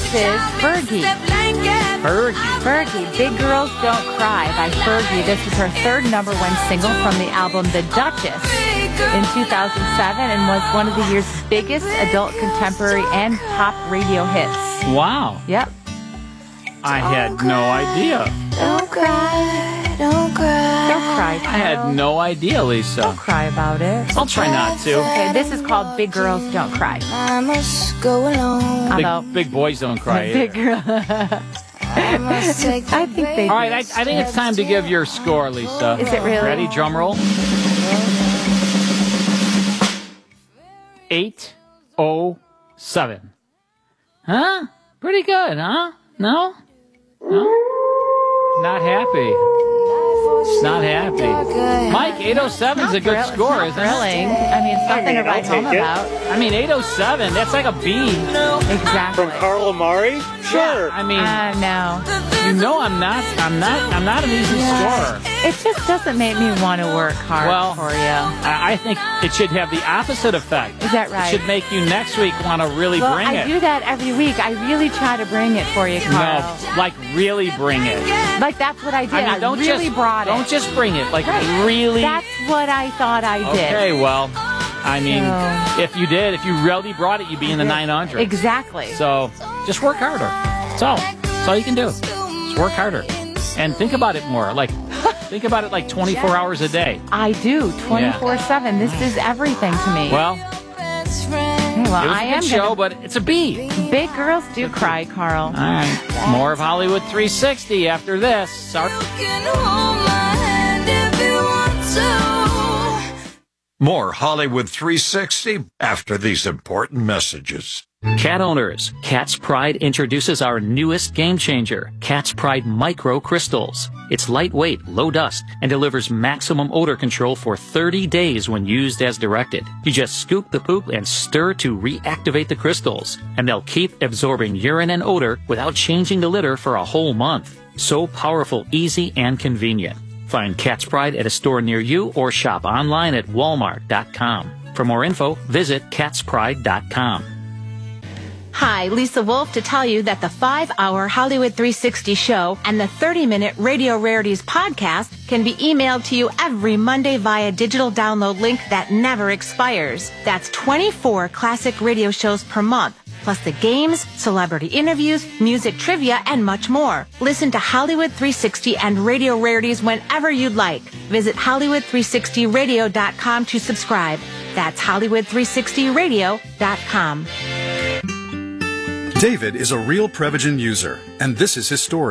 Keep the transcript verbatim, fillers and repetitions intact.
is Fergie. Fergie. Fergie, Big Girls Don't Cry by Fergie. This is her third number one single from the album The Duchess in two thousand seven and was one of the year's biggest adult contemporary and pop radio hits. Wow. Yep. I had no idea. Don't cry, don't cry. Don't cry, I had no idea, Lisa. Don't cry about it. I'll try not to. Okay, this is called Big Girls Don't Cry. I must go alone. Although, Big, big boys don't cry Big either. Girl. I must take the I think they All right, I, I think it's time to give your score, Lisa. Is it really? Ready? Drum roll. eight oh seven. Huh? Pretty good, huh? No? No? Not happy. Not happy. Mike, eight oh seven is a good Thrill- score, it's isn't not it? thrilling. I mean, it's something I mean, to write I'll home take it. about. I mean, eight oh seven, that's like a B. Exactly. From Carl Amari? Sure. I mean, Uh, no. you know I'm not, I'm not, I'm not an easy scorer. It just doesn't make me want to work hard Well, for you. I I think it should have the opposite effect. Is that right? It should make you next week want to really Well, bring I it. do that every week. I really try to bring it for you, Carl. No, like really bring it. Like, that's what I did. I I, mean, don't really just brought it. don't just bring it. Like Right. really. That's what I thought I did. Okay, well, I mean, So- if you did, if you really brought it, you'd be in the nine hundred. Exactly. So just work harder. That's all. That's all you can do. Just work harder. And think about it more. Like, think about it like twenty-four hours a day. I do, twenty-four seven. This is everything to me. Well, well it was I a am good show, gonna... but it's a B. Big girls do cry, Carl. All right. More of Hollywood three sixty after this. Sorry. More Hollywood three sixty after these important messages. Cat owners, Cat's Pride introduces our newest game changer, Cat's Pride Micro Crystals. It's lightweight, low dust, and delivers maximum odor control for thirty days when used as directed. You just scoop the poop and stir to reactivate the crystals, and they'll keep absorbing urine and odor without changing the litter for a whole month. So powerful, easy, and convenient. Find Cat's Pride at a store near you or shop online at walmart dot com. For more info, visit cats pride dot com. Hi, Lisa Wolf to tell you that the five-hour Hollywood three sixty show and the thirty-minute Radio Rarities podcast can be emailed to you every Monday via digital download link that never expires. That's twenty-four classic radio shows per month, plus the games, celebrity interviews, music trivia, and much more. Listen to Hollywood three sixty and Radio Rarities whenever you'd like. Visit Hollywood three sixty radio dot com to subscribe. That's Hollywood three sixty radio dot com. David is a real Prevagen user, and this is his story.